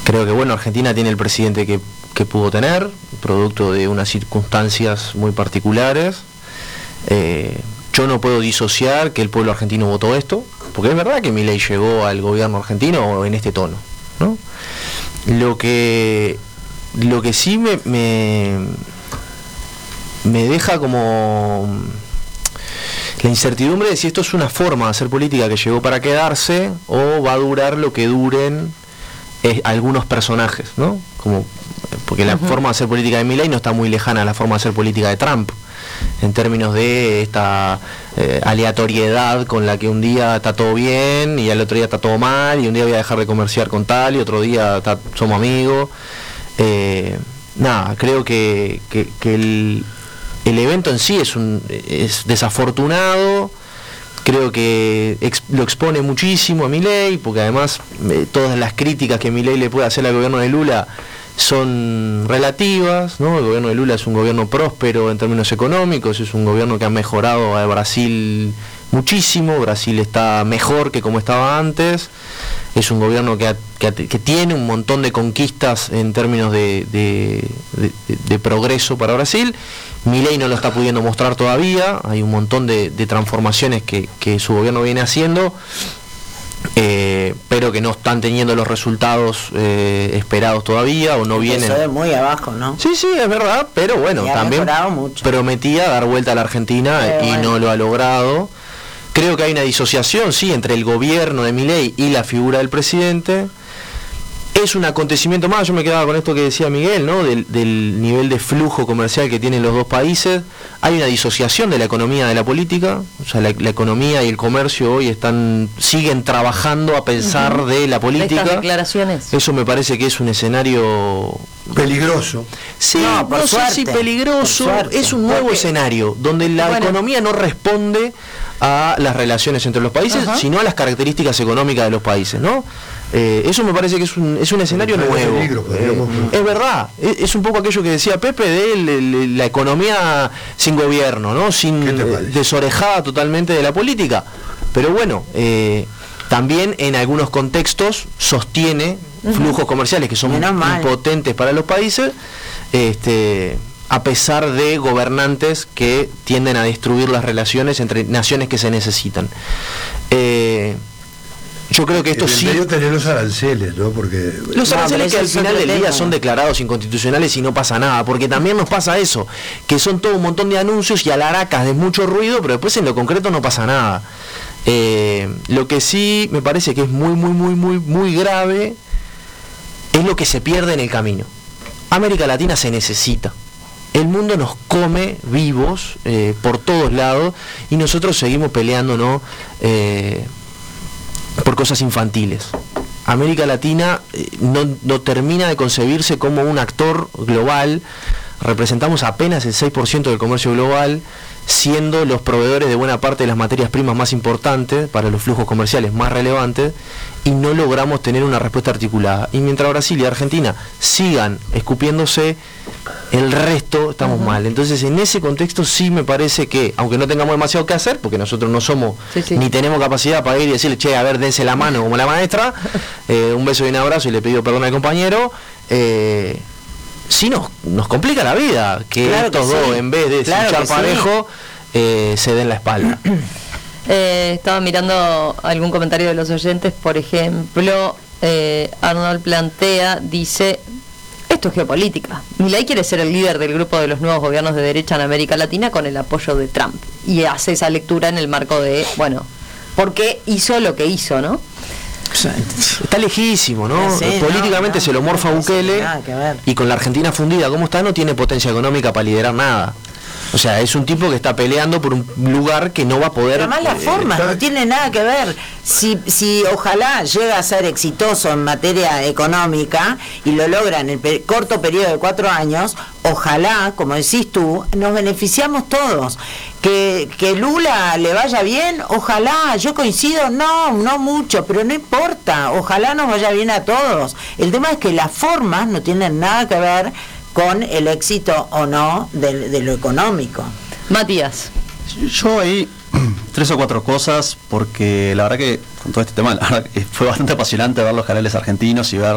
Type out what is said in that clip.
Creo que bueno, Argentina tiene el presidente que pudo tener, producto de unas circunstancias muy particulares. Yo no puedo disociar que el pueblo argentino votó esto, porque es verdad que Milei llegó al gobierno argentino en este tono, ¿no? Lo que sí me deja como la incertidumbre de si esto es una forma de hacer política que llegó para quedarse o va a durar lo que duren algunos personajes, ¿no? Porque la forma de hacer política de Milei no está muy lejana a la forma de hacer política de Trump, en términos de esta aleatoriedad con la que un día está todo bien y al otro día está todo mal, y un día voy a dejar de comerciar con tal y otro día somos amigos. Creo que el evento en sí es desafortunado. Creo que lo expone muchísimo a Milei, porque además todas las críticas que Milei le puede hacer al gobierno de Lula son relativas, ¿no? El gobierno de Lula es un gobierno próspero en términos económicos, es un gobierno que ha mejorado a Brasil muchísimo. Brasil está mejor que como estaba antes, es un gobierno que tiene un montón de conquistas en términos de progreso para Brasil. Milei no lo está pudiendo mostrar todavía, hay un montón de transformaciones que su gobierno viene haciendo, pero que no están teniendo los resultados esperados todavía, o no vienen. Eso es muy abajo, ¿no? Sí, es verdad, pero bueno, también prometía dar vuelta a la Argentina y no lo ha logrado. Creo que hay una disociación, sí, entre el gobierno de Milei y la figura del presidente. Es un acontecimiento más. Yo me quedaba con esto que decía Miguel, ¿no? Del nivel de flujo comercial que tienen los dos países. Hay una disociación de la economía de la política. O sea, la economía y el comercio hoy siguen trabajando a pesar de la política. Estas declaraciones. Eso me parece que es un escenario peligroso. Sí, no sé si peligroso. Es un nuevo escenario donde la economía no responde a las relaciones entre los países, sino a las características económicas de los países, ¿no? Eso me parece que es un escenario nuevo. Es verdad, es un poco aquello que decía Pepe de la economía sin gobierno, ¿no? Desorejada totalmente de la política. Pero bueno, también en algunos contextos sostiene flujos comerciales que son impotentes para los países, a pesar de gobernantes que tienden a destruir las relaciones entre naciones que se necesitan. Yo creo que esto sí. Tener los aranceles, ¿no? Porque los aranceles que al final del día son declarados inconstitucionales y no pasa nada, porque también nos pasa eso, que son todo un montón de anuncios y alaracas de mucho ruido, pero después en lo concreto no pasa nada. Lo que sí me parece que es muy grave es lo que se pierde en el camino. América Latina se necesita. El mundo nos come vivos por todos lados y nosotros seguimos peleando, ¿no? Por cosas infantiles. América Latina no termina de concebirse como un actor global. Representamos apenas el 6% del comercio global, siendo los proveedores de buena parte de las materias primas más importantes para los flujos comerciales más relevantes, y no logramos tener una respuesta articulada. Y mientras Brasil y Argentina sigan escupiéndose, el resto estamos mal. Entonces, en ese contexto sí me parece que, aunque no tengamos demasiado que hacer, porque nosotros no somos ni tenemos capacidad para ir y decirle, che, a ver, dense la mano como la maestra, un beso y un abrazo y le pido perdón al compañero, sí nos complica la vida que estos dos, en vez de luchar parejo, se den la espalda. Estaba mirando algún comentario de los oyentes. Por ejemplo, Arnold dice: esto es geopolítica. Milei quiere ser el líder del grupo de los nuevos gobiernos de derecha en América Latina con el apoyo de Trump, y hace esa lectura en el marco de, ¿por qué hizo lo que hizo, no? Está lejísimo, ¿no? Políticamente se lo morfa Bukele, y con la Argentina fundida como está, no tiene potencia económica para liderar nada. O sea, es un tipo que está peleando por un lugar que no va a poder... Además las formas no tiene nada que ver. Si ojalá llega a ser exitoso en materia económica y lo logra en el corto periodo de 4 años, ojalá, como decís tú, nos beneficiamos todos. Que Lula le vaya bien, ojalá, yo coincido, no mucho, pero no importa, ojalá nos vaya bien a todos. El tema es que las formas no tienen nada que ver con el éxito o no de lo económico. Matías. Yo ahí 3 o 4 cosas, porque la verdad que con todo este tema, la verdad que fue bastante apasionante ver los canales argentinos y ver